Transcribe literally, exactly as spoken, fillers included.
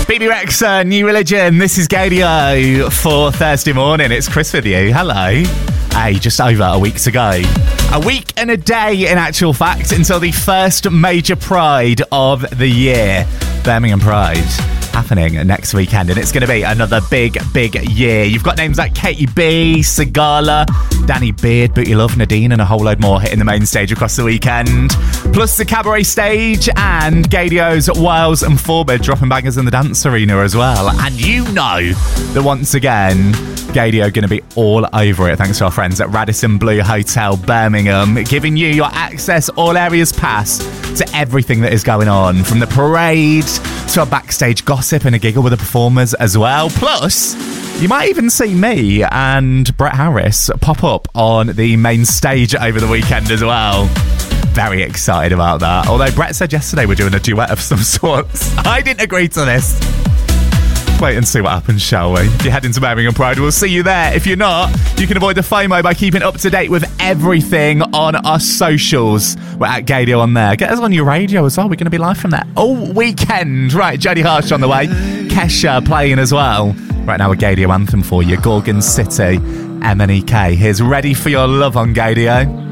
B B Rexha, New Religion. This is Gadio for Thursday morning. It's Chris with you. Hello. Hey, just over a week to go. A week and a day, in actual fact, until the first major Pride of the year. Birmingham Pride. Happening next weekend, and it's going to be another big, big year. You've got names like Katie B, Sigala, Danny Beard, Booty Love, Nadine, and a whole load more hitting the main stage across the weekend. Plus the cabaret stage and Gadio's Wiles and Forbid dropping bangers in the dance arena as well. And you know that once again, Gadio going to be all over it thanks to our friends at Radisson Blu Hotel Birmingham, giving you your access all areas pass to everything that is going on, from the parade to a backstage gossip and a giggle with the performers as well. Plus, you might even see me and Brett Harris pop up on the main stage over the weekend as well. Very excited about that. Although Brett said yesterday we're doing a duet of some sorts. I didn't agree to this. Wait and see what happens, shall we? If you're heading to Birmingham Pride, we'll see you there. If you're not, you can avoid the FOMO by keeping up to date with everything on our socials. We're at Gadio on there. Get us on your radio as well. We're going to be live from there all weekend. Right, Jodie Harsh on the way. Kesha playing as well. Right now, a Gadio anthem for you. Gorgon City, M N E K. Here's Ready for Your Love on Gadio.